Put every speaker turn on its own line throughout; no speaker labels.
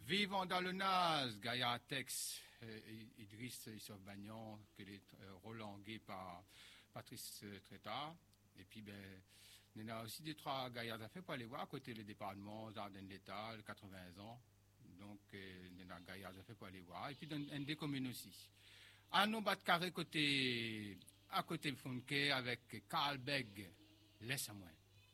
Vivant dans le Naz, Gaïa Tex, Idriss Issov Bagnon, que les relangués par Patrice Trétard. Et puis, ben, il y a aussi des trois Gaïas à faire pour aller voir à côté des départements, Ardennes l'État, 80 ans. Donc, il y a Gaïas à faire pour aller voir. Et puis, dans des communes aussi. À nos bas de carré à côté de Fonke avec Karl Begg, laisse à moi.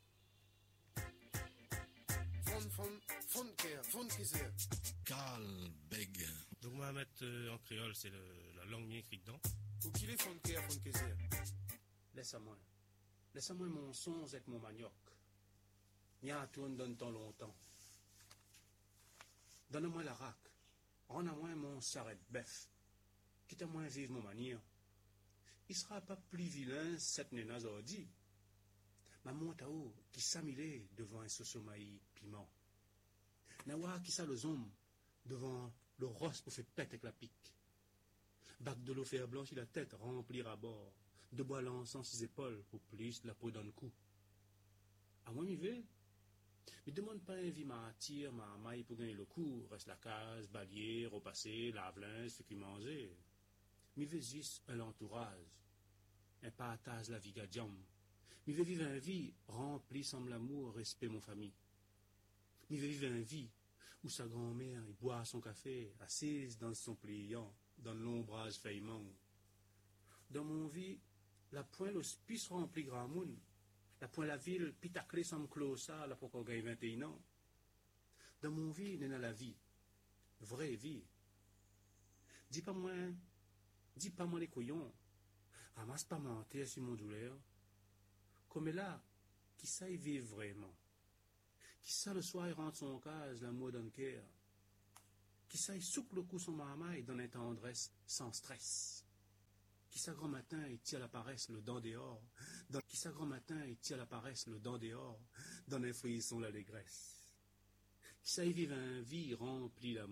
Karl Begg.
Donc, on va mettre en créole, c'est la langue bien écrite dedans.
Où qu'il est Fonke.
Laisse à moi. Laisse-moi mon son avec mon manioc. Nya tourne donne tant longtemps. Donne-moi la raque. Rends-moi mon sarret bœuf. Quitte-moi vivre mon manière. Il sera pas plus vilain cette nena zordi. Ma montao qui s'amilait devant un sosomaï piment. Nawa qui sa le zom devant le rosse pour faire pète avec la pique. Bac de l'eau faire blanchir la tête remplir à bord. De bois lançant ses épaules pour plus la peau d'un coup. À moi, m'y vais. Mais demande pas un vie ma tire, ma maille pour gagner le coup. Reste la case, balier, repasser, lave-linge, ce qui mangeait. M'y vais juste un entourage. Un partage la vie gadiam. M'y vais vivre un vie rempli sans l'amour, respect mon famille. M'y vais vivre un vie où sa grand-mère y boit son café, assise dans son pliant, dans l'ombrage faillement. Dans mon vie, la pointe l'hospice rempli grand monde. La pointe la ville, pitaclé sans closa, la pour qu'on gagne 21 ans. Dans mon vie, n'est la vie. Vraie vie. Dis pas moi les couillons. Ramasse pas mentir sur mon douleur. Comme là, qui ça y vivre vraiment. Qui ça le soir il rentre son case, l'amour d'un cœur. Qui ça y souque le coup son marmaille, donne une tendresse sans stress. Qui ça grand matin il tire la paresse le dent dehors. Qui ça grand matin il tire la paresse le dent dehors. Dans un frisson l'allégresse. Qui ça y vive un vie remplie d'amour.